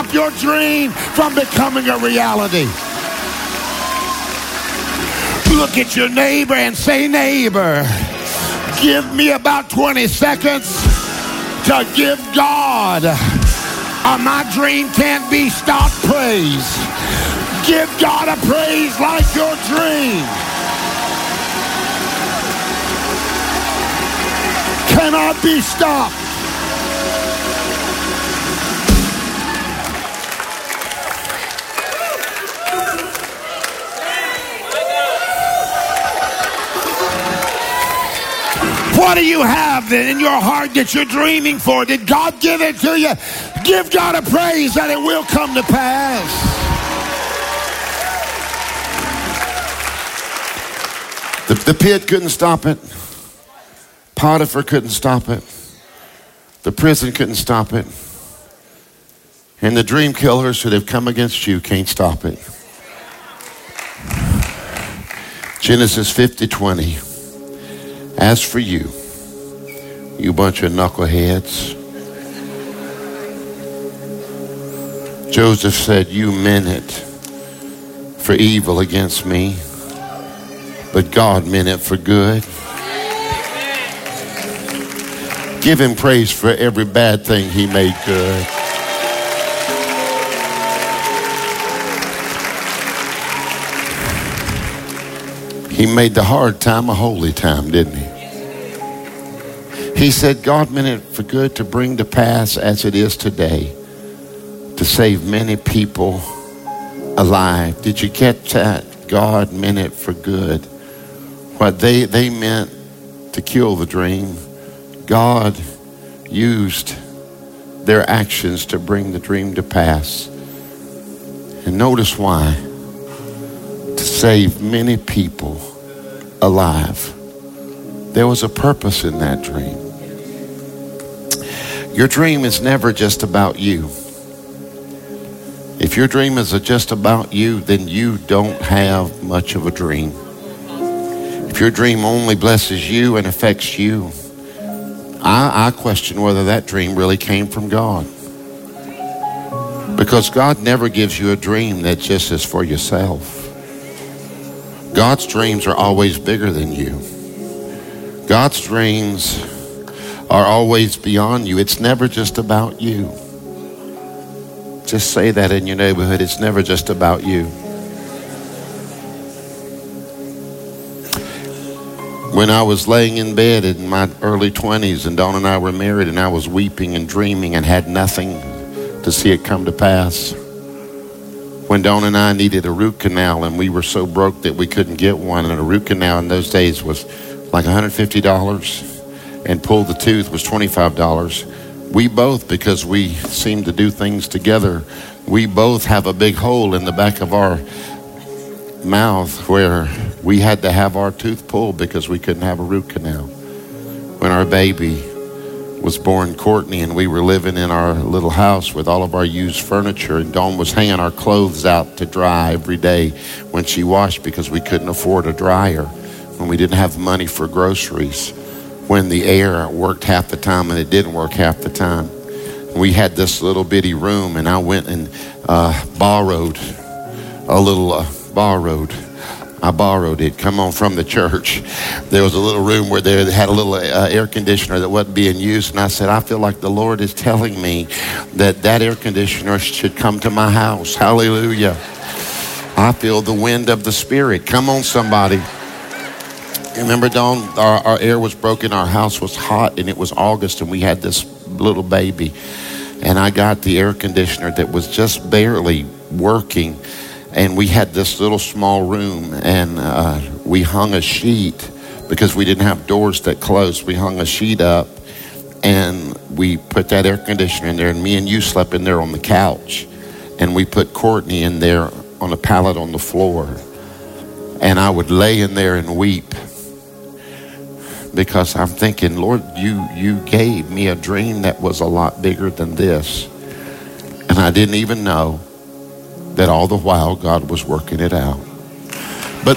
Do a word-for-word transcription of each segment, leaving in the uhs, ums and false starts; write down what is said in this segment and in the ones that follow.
stop your dream from becoming a reality. Look at your neighbor and say, neighbor, give me about twenty seconds to give God uh, my dream can't be stopped praise. Give God a praise like your dream cannot be stopped. What do you have then in your heart that you're dreaming for? Did God give it to you? Give God a praise that it will come to pass. The, the pit couldn't stop it. Potiphar couldn't stop it. The prison couldn't stop it. And the dream killers that have come against you can't stop it. Genesis fifty twenty. As for you, you bunch of knuckleheads, Joseph said, you meant it for evil against me, but God meant it for good. Give him praise for every bad thing he made good. He made the hard time a holy time, didn't he? He said God meant it for good to bring to pass as it is today, to save many people alive. Did you catch that? God meant it for good. What they, they meant to kill the dream, God used their actions to bring the dream to pass. And notice why. To save many people alive. There was a purpose in that dream. Your dream is never just about you. If your dream is just about you, then you don't have much of a dream. If your dream only blesses you and affects you, I, I question whether that dream really came from God. Because God never gives you a dream that just is for yourself. God's dreams are always bigger than you. God's dreams are always beyond you. It's never just about you. Just say that in your neighborhood. It's never just about you. When I was laying in bed in my early twenties and Dawn and I were married and I was weeping and dreaming and had nothing to see it come to pass. When Dawn and I needed a root canal and we were so broke that we couldn't get one, and a root canal in those days was like one hundred fifty dollars and pull the tooth was twenty-five dollars. We both, because we seem to do things together, we both have a big hole in the back of our mouth where we had to have our tooth pulled because we couldn't have a root canal. When our baby was born, Courtney, and we were living in our little house with all of our used furniture, and Dawn was hanging our clothes out to dry every day when she washed because we couldn't afford a dryer, when we didn't have money for groceries, when the air worked half the time and it didn't work half the time. We had this little bitty room, and I went and uh, borrowed a little, uh, borrowed I borrowed it, come on, from the church. There was a little room where they had a little uh, air conditioner that wasn't being used. And I said, I feel like the Lord is telling me that that air conditioner should come to my house. Hallelujah. I feel the wind of the Spirit. Come on, somebody. Remember, Dawn, our, our air was broken. Our house was hot, and it was August, and we had this little baby. And I got the air conditioner that was just barely working. And we had this little small room, and uh, we hung a sheet because we didn't have doors that closed. We hung a sheet up, and we put that air conditioner in there, and me and you slept in there on the couch. And we put Courtney in there on a pallet on the floor. And I would lay in there and weep because I'm thinking, Lord, you, you gave me a dream that was a lot bigger than this. And I didn't even know that all the while God was working it out. But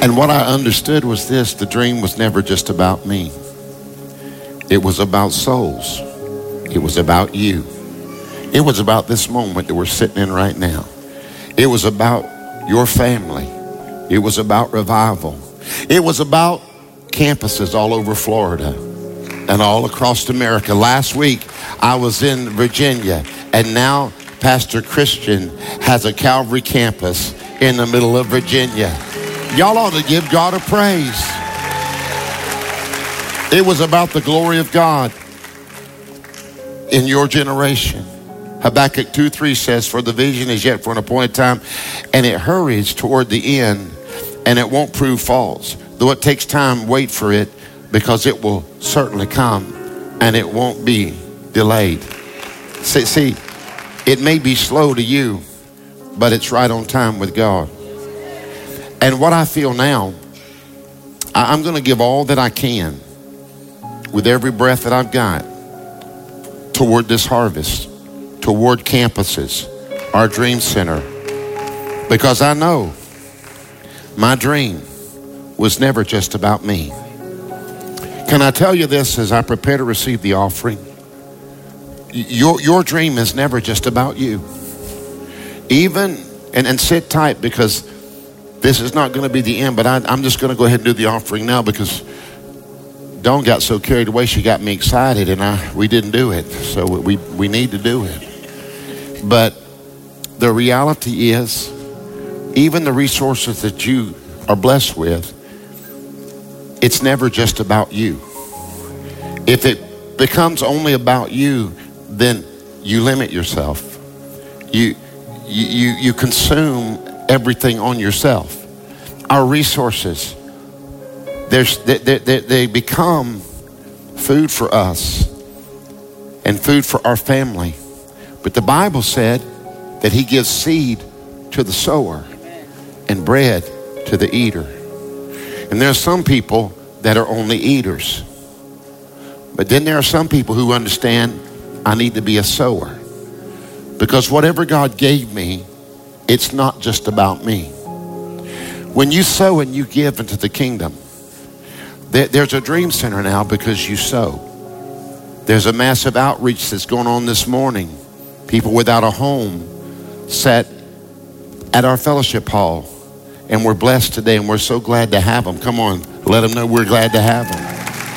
And what I understood was this: the dream was never just about me. It was about souls. It was about you. It was about this moment that we're sitting in right now. It was about your family. It was about revival. It was about campuses all over Florida and all across America. Last week, I was in Virginia, and now Pastor Christian has a Calvary campus in the middle of Virginia. Y'all ought to give God a praise. It was about the glory of God in your generation. Habakkuk two three says, for the vision is yet for an appointed time, and it hurries toward the end, and it won't prove false. Though it takes time, wait for it, because it will certainly come, and it won't be delayed. See, see, it may be slow to you, but it's right on time with God. And what I feel now, I'm going to give all that I can with every breath that I've got toward this harvest, toward campuses, our dream center, because I know my dream was never just about me. Can I tell you this as I prepare to receive the offering? Your, your dream is never just about you. Even, and, and sit tight, because this is not going to be the end, but I, I'm just going to go ahead and do the offering now, because Dawn got so carried away, she got me excited, and I we didn't do it. So we, we need to do it. But the reality is, even the resources that you are blessed with, it's never just about you. If it becomes only about you, then you limit yourself. You, you, you consume everything on yourself. Our resources, there's, they, they, they become food for us and food for our family. But the Bible said that he gives seed to the sower and bread to the eater. And there are some people that are only eaters. But then there are some people who understand, I need to be a sower. Because whatever God gave me, it's not just about me. When you sow and you give into the kingdom, there, there's a dream center now because you sow. There's a massive outreach that's going on this morning. People without a home sat at our fellowship hall, and we're blessed today, and we're so glad to have them. Come on, let them know we're glad to have them.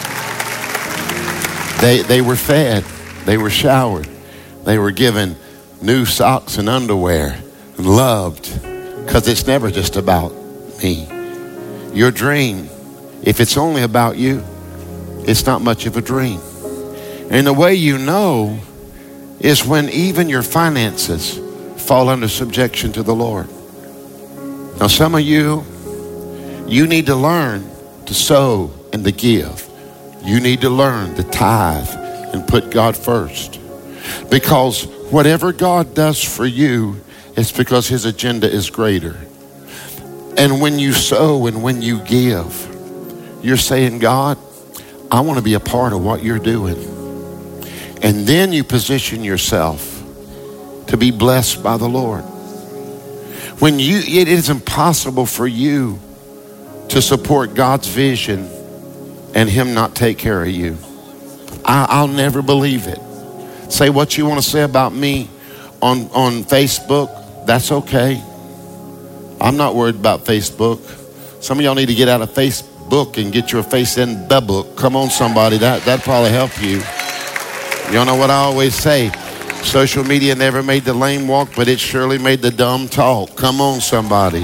They, they were fed. They were showered. They were given new socks and underwear and loved, because it's never just about me. Your dream, if it's only about you, it's not much of a dream. And the way you know is when even your finances fall under subjection to the Lord. Now, some of you, you need to learn to sow and to give. You need to learn to tithe and put God first. Because whatever God does for you, it's because his agenda is greater. And when you sow and when you give, you're saying, God, I want to be a part of what you're doing. And then you position yourself to be blessed by the Lord. When you, it is impossible for you to support God's vision and him not take care of you. I, I'll never believe it. Say what you want to say about me on, on Facebook. That's okay. I'm not worried about Facebook. Some of y'all need to get out of Facebook and get your face in the book. Come on, somebody. That, that'd probably help you. Y'all know what I always say. Social media never made the lame walk, but it surely made the dumb talk. Come on, somebody.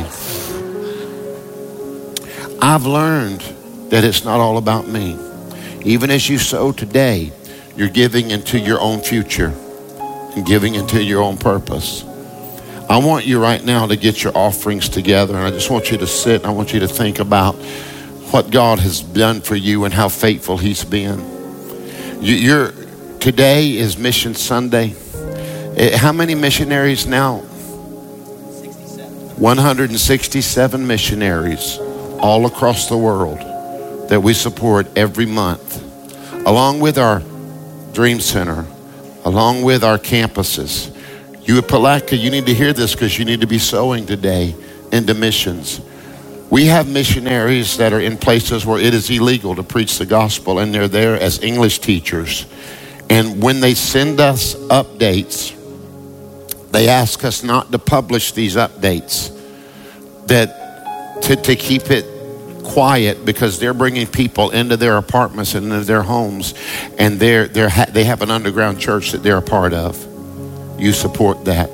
I've learned that it's not all about me. Even as you sow today, you're giving into your own future and giving into your own purpose. I want you right now to get your offerings together, and I just want you to sit and I want you to think about what God has done for you and how faithful he's been. You, you're, today is Mission Sunday. How many missionaries now? one hundred sixty-seven missionaries all across the world that we support every month, along with our Dream Center, along with our campuses. You at Palatka, you need to hear this because you need to be sowing today into missions. We have missionaries that are in places where it is illegal to preach the gospel, and they're there as English teachers. And when they send us updates, they ask us not to publish these updates, that to, to keep it quiet, because they're bringing people into their apartments and into their homes, and they're, they're ha- they have an underground church that they're a part of. You support that.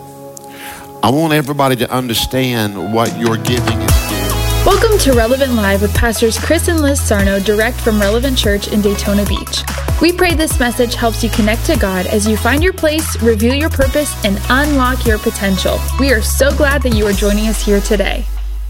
I want everybody to understand what your giving is. Welcome to Relevant Live with Pastors Chris and Liz Sarno, direct from Relevant Church in Daytona Beach. We pray this message helps you connect to God as you find your place, reveal your purpose, and unlock your potential. We are so glad that you are joining us here today.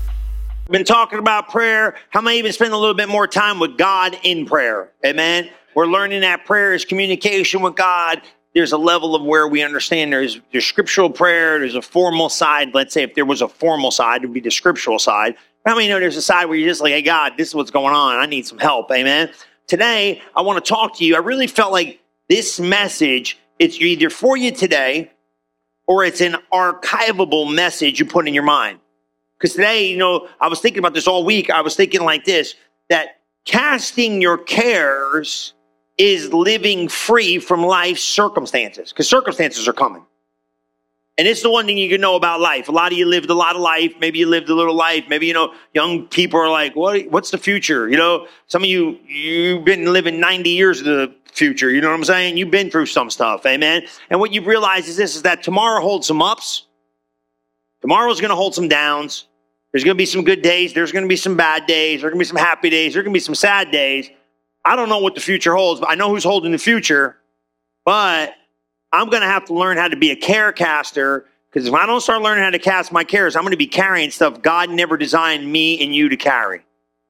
We've been talking about prayer. How many even spend a little bit more time with God in prayer? Amen. We're learning that prayer is communication with God. There's a level of where we understand there's, there's scriptural prayer. There's a formal side. Let's say if there was a formal side, it would be the scriptural side. How many know there's a side where you're just like, hey, God, this is what's going on. I need some help. Amen. Today, I want to talk to you. I really felt like this message, it's either for you today or it's an archivable message you put in your mind. Because today, you know, I was thinking about this all week. I was thinking like this, that casting your cares is living free from life's circumstances, because circumstances are coming. And it's the one thing you can know about life. A lot of you lived a lot of life. Maybe you lived a little life. Maybe, you know, young people are like, what, what's the future? You know, some of you, you've been living ninety years of the future. You know what I'm saying? You've been through some stuff. Amen. And what you've realized is this, is that tomorrow holds some ups. Tomorrow's going to hold some downs. There's going to be some good days. There's going to be some bad days. There's going to be some happy days. There's going to be some sad days. I don't know what the future holds, but I know who's holding the future. But I'm going to have to learn how to be a care caster, because if I don't start learning how to cast my cares, I'm going to be carrying stuff God never designed me and you to carry.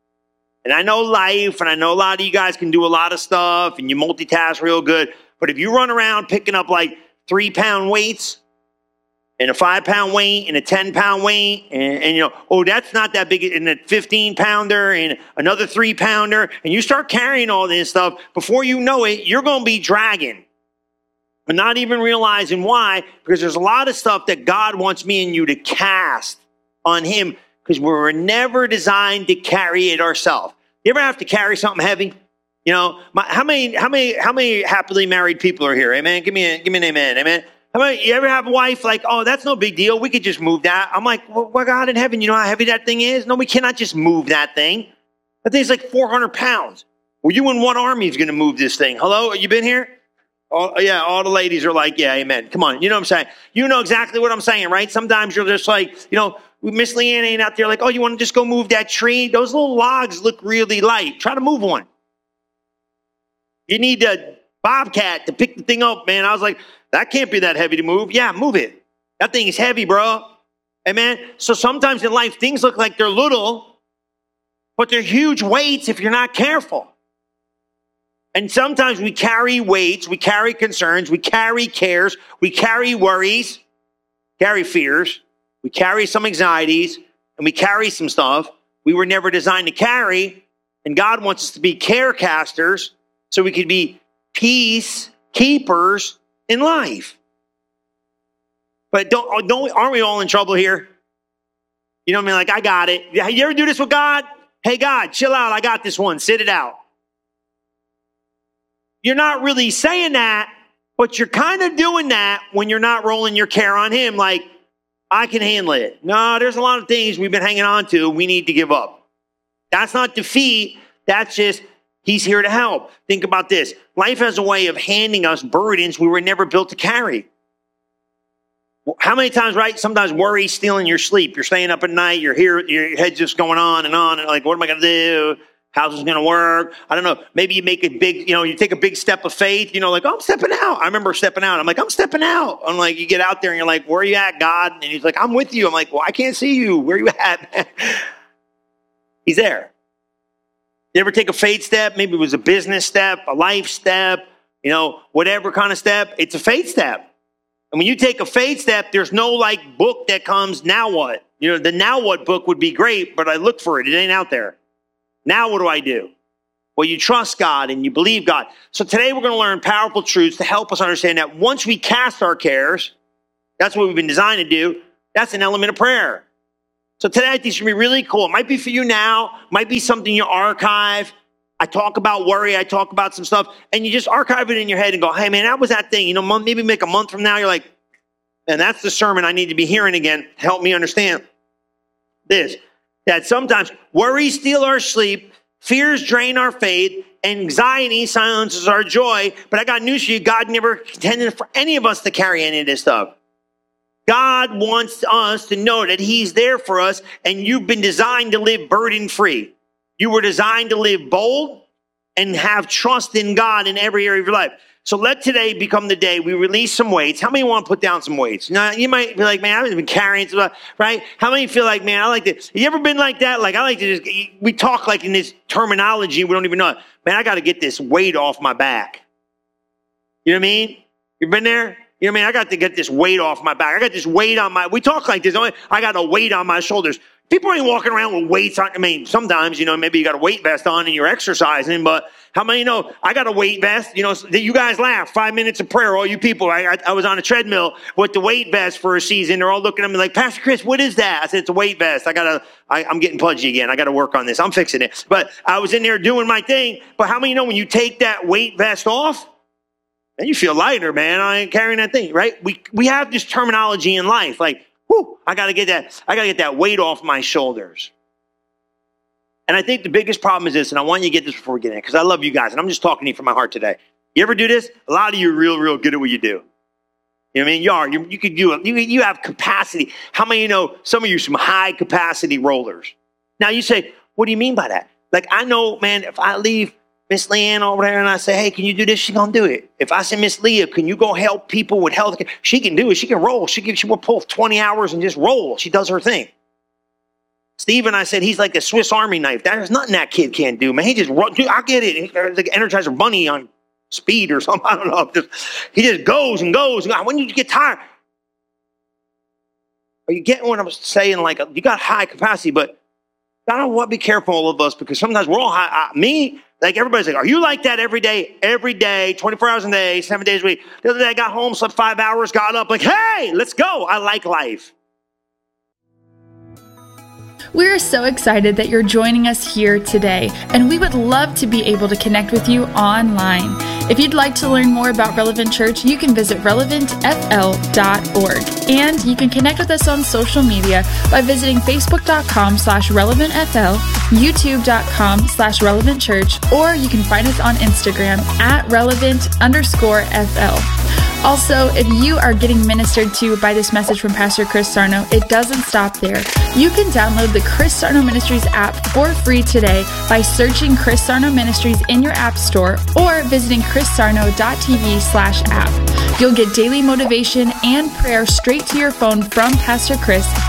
And I know life, and I know a lot of you guys can do a lot of stuff, and you multitask real good. But if you run around picking up like three-pound weights, and a five-pound weight, and a ten-pound weight, and, and you know, oh, that's not that big, and a fifteen-pounder, and another three-pounder, and you start carrying all this stuff, before you know it, you're going to be dragging. But not even realizing why, because there's a lot of stuff that God wants me and you to cast on him, because we were never designed to carry it ourselves. You ever have to carry something heavy? You know, my, how many, how many, how many happily married people are here? Amen. Give me a, give me an amen. Amen. How many, you ever have a wife like, oh, that's no big deal. We could just move that. I'm like, well, God in heaven, you know how heavy that thing is? No, we cannot just move that thing. That thing's like four hundred pounds. Well, you and one army is going to move this thing. Hello, you been here? Oh, yeah, all the ladies are like, yeah, amen. Come on, you know what I'm saying? You know exactly what I'm saying, right? Sometimes you're just like, you know, Miss Leanne ain't out there like, oh, you want to just go move that tree? Those little logs look really light. Try to move one. You need a bobcat to pick the thing up, man. I was like, that can't be that heavy to move. Yeah, move it. That thing is heavy, bro. Amen? So sometimes in life, things look like they're little, but they're huge weights if you're not careful. And sometimes we carry weights, we carry concerns, we carry cares, we carry worries, carry fears, we carry some anxieties, and we carry some stuff we were never designed to carry. And God wants us to be care casters so we could be peace keepers in life. But don't, don't, aren't we all in trouble here? You know what I mean? Like, I got it. You ever do this with God? Hey, God, chill out. I got this one. Sit it out. You're not really saying that, but you're kind of doing that when you're not rolling your care on him. Like, I can handle it. No, there's a lot of things we've been hanging on to. We need to give up. That's not defeat. That's just, he's here to help. Think about this. Life has a way of handing us burdens we were never built to carry. How many times, right? Sometimes worry stealing your sleep. You're staying up at night. You're here. Your head's just going on and on. And like, what am I going to do? How's this going to work? I don't know. Maybe you make a big, you know, you take a big step of faith, you know, like, oh, I'm stepping out. I remember stepping out. I'm like, I'm stepping out. I'm like, you get out there and you're like, where are you at, God? And he's like, I'm with you. I'm like, well, I can't see you. Where are you at? He's there. You ever take a faith step? Maybe it was a business step, a life step, you know, whatever kind of step. It's a faith step. And when you take a faith step, there's no like book that comes, now what? You know, the now what book would be great, but I look for it. It ain't out there. Now what do I do? Well, you trust God and you believe God. So today we're going to learn powerful truths to help us understand that once we cast our cares, that's what we've been designed to do. That's an element of prayer. So today I think should be really cool. It might be for you now, might be something you archive. I talk about worry, I talk about some stuff, and you just archive it in your head and go, hey man, that was that thing. You know, maybe make a month from now, you're like, and that's the sermon I need to be hearing again. Help me understand this, that sometimes worries steal our sleep, fears drain our faith, anxiety silences our joy. But I got news for you. God never intended for any of us to carry any of this stuff. God wants us to know that he's there for us, and you've been designed to live burden-free. You were designed to live bold and have trust in God in every area of your life. So let today become the day we release some weights. How many want to put down some weights? Now, you might be like, man, I haven't been carrying stuff, right? How many feel like, man, I like this? You ever been like that? Like, I like to just, we talk like in this terminology, we don't even know it. Man, I got to get this weight off my back. You know what I mean? You've been there? You know what I mean? I got to get this weight off my back. I got this weight on my, we talk like this. I got a weight on my shoulders. People ain't walking around with weights on. I mean, sometimes, you know, maybe you got a weight vest on and you're exercising, but how many know I got a weight vest? You know, you guys laugh. Five minutes of prayer, all you people. I, I, I was on a treadmill with the weight vest for a season. They're all looking at me like, Pastor Chris, what is that? I said, it's a weight vest. I got to, I'm getting pudgy again. I got to work on this. I'm fixing it. But I was in there doing my thing. But how many know when you take that weight vest off, and you feel lighter, man. I ain't carrying that thing, right? We, we have this terminology in life, like, whoo, I got to get that, I got to get that weight off my shoulders. And I think the biggest problem is this, and I want you to get this before we get in, because I love you guys, and I'm just talking to you from my heart today. You ever do this? A lot of you are real, real good at what you do. You know what I mean? You are. You, you could do it. You, you have capacity. How many of you know some of you are some high capacity rollers? Now you say, what do you mean by that? Like, I know, man, if I leave Miss Leanne over there and I say, hey, can you do this? She gonna do it. If I say, Miss Leah, can you go help people with health care? She can do it. She can roll. She can, she will pull twenty hours and just roll. She does her thing. Stephen, I said, he's like a Swiss Army knife. There's nothing that kid can't do, man. He just, dude, I get it. He's like an Energizer Bunny on speed or something. I don't know. Just, he just goes and goes. When you get tired, are you getting what I'm saying? Like, you got high capacity, but I don't want to be careful, all of us, because sometimes we're all high. I, me, like everybody's like, are you like that every day, every day, twenty-four hours a day, seven days a week? The other day I got home, slept five hours, got up like, hey, let's go. I like life. We're so excited that you're joining us here today, and we would love to be able to connect with you online. If you'd like to learn more about Relevant Church, you can visit relevant f l dot org, and you can connect with us on social media by visiting facebook.com slash relevantfl, youtube.com slash relevant church, or you can find us on Instagram at relevant underscore fl. Also, if you are getting ministered to by this message from Pastor Chris Sarno, it doesn't stop there. You can download the Chris Sarno Ministries app for free today by searching Chris Sarno Ministries in your app store or visiting chrissarno.tv slash app. You'll get daily motivation and prayer straight to your phone from Pastor Chris